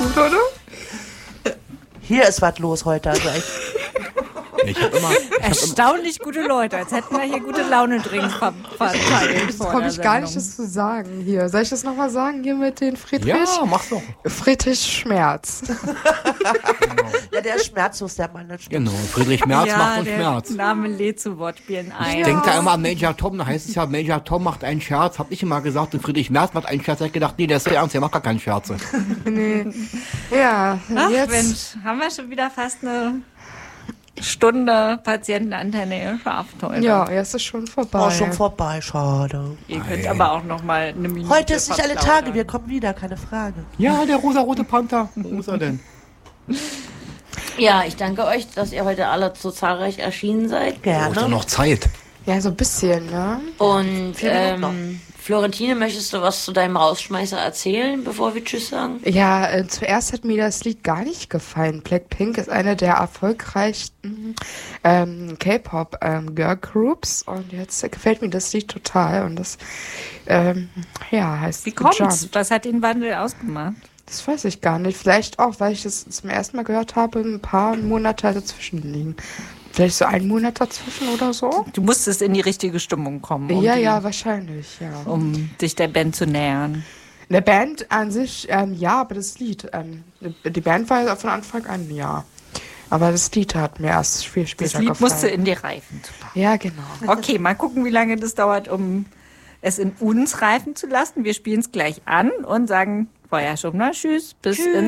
gut, oder? Hier ist was los heute. Also echt. Ich hab immer, Erstaunlich gute Leute, als hätten wir hier gute Laune-Drinks verteilt. Jetzt komme ich gar nicht, das zu sagen hier. Soll ich das nochmal sagen hier mit den Friedrich? ja, mach doch. Friedrich Schmerz. Ja, der ist schmerzlos, der Mann. Genau, Friedrich Merz macht uns der Schmerz. Name lädt zu Wortspielen ein. Ich denke da immer an Major Tom, da heißt es ja, Major Tom macht einen Scherz, hab ich immer gesagt, und Friedrich Merz macht einen Scherz, hab ich gedacht, nee, der ist sehr ernst, der macht gar keinen Scherze. Nee. Ja, Ach jetzt. Mensch, haben wir schon wieder fast eine Stunde Patientenantenne geschafft heute. Ja, jetzt ist schon vorbei. Oh, schon vorbei, schade. Ihr könnt aber auch noch mal eine Minute Heute ist nicht alle verplaudern. Tage, wir kommen wieder, keine Frage. Ja, der rosa-rote Panther, wo ist er denn? Ja, ich danke euch, dass ihr heute alle so zahlreich erschienen seid. Ist doch Gerne. noch Zeit. Ja, so ein bisschen, ne? Und Vielen Dank Florentine, möchtest du was zu deinem Rausschmeißer erzählen, bevor wir Tschüss sagen? Ja, zuerst hat mir das Lied gar nicht gefallen. Blackpink ist eine der erfolgreichsten K-Pop-Girl-Groups und jetzt gefällt mir das Lied total und das, heißt Wie kommt's? Jump. Was hat den Wandel ausgemacht? Das weiß ich gar nicht. Vielleicht auch, weil ich das zum ersten Mal gehört habe, ein paar Monate dazwischen liegen. Vielleicht so einen Monat dazwischen oder so? Du musstest in die richtige Stimmung kommen, Ja, wahrscheinlich, ja. um dich der Band zu nähern. Eine Band an sich, ja, aber das Lied, die Band war ja von Anfang an, ja. Aber das Lied hat mir erst viel später Das Lied gefallen. musste in dir reifen. Ja, genau. Okay, mal gucken, wie lange das dauert, um es in uns reifen zu lassen. Wir spielen es gleich an und sagen vorher schon mal Tschüss, bis in